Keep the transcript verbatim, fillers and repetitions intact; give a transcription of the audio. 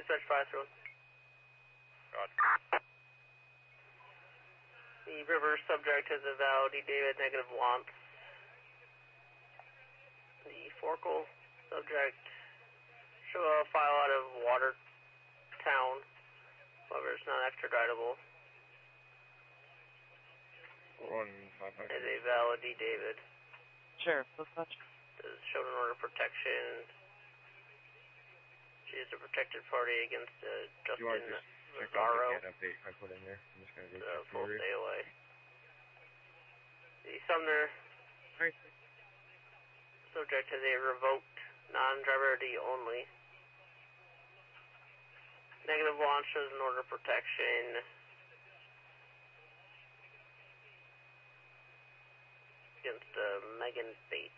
Dispatch five three one. God. The river subject is a valid David negative launch. The Forkle subject show a file out of Watertown, however it's not extraditable. One five five. Is a valid D David. Sheriff, dispatch. Is shown an order of protection. She is a protected party against uh, Justin You want to just check out Mazzaro. the update I put in there? I'm just going to go Uh, check full for it. stay away. The Sumner Alright. subject is a revoked non-driver I D only. Negative launch shows an order of protection. Against uh, Megan Bates.